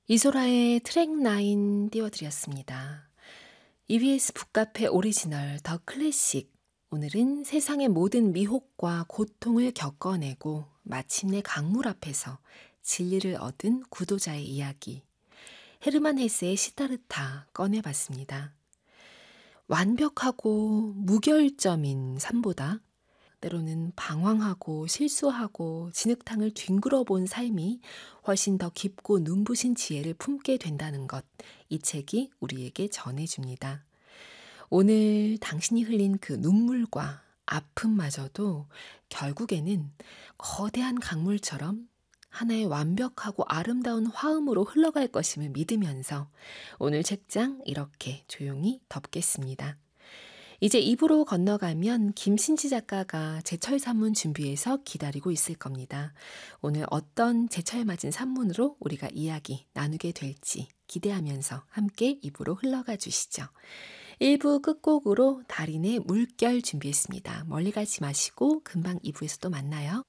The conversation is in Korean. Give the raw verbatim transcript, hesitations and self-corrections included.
이소라의 트랙 나인 띄워드렸습니다. 이비에스 북카페 오리지널 더 클래식. 오늘은 세상의 모든 미혹과 고통을 겪어내고 마침내 강물 앞에서 진리를 얻은 구도자의 이야기. 헤르만 헤세의 시타르타 꺼내봤습니다. 완벽하고 무결점인 삶보다 때로는 방황하고 실수하고 진흙탕을 뒹굴어 본 삶이 훨씬 더 깊고 눈부신 지혜를 품게 된다는 것, 이 책이 우리에게 전해줍니다. 오늘 당신이 흘린 그 눈물과 아픔마저도 결국에는 거대한 강물처럼 하나의 완벽하고 아름다운 화음으로 흘러갈 것임을 믿으면서 오늘 책장 이렇게 조용히 덮겠습니다. 이제 입으로 건너가면 김신지 작가가 제철 산문 준비해서 기다리고 있을 겁니다. 오늘 어떤 제철 맞은 산문으로 우리가 이야기 나누게 될지 기대하면서 함께 입으로 흘러가 주시죠. 일 부 끝곡으로 달인의 물결 준비했습니다. 멀리 가지 마시고 금방 이 부에서 또 만나요.